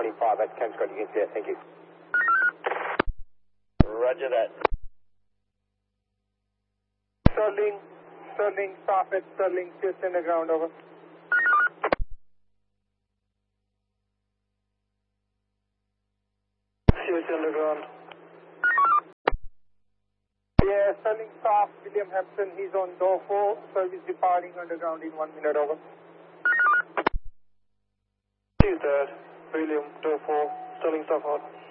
25, that's Ken Scott, you can see it, thank you. Roger that. Sterling, stop at Sterling, just in the ground, over. COC underground. Yeah, Sterling, stop, William Hampton, he's on door 4, service departing underground in 1 minute, over. 2-3, William, door 4, Sterling, stop out.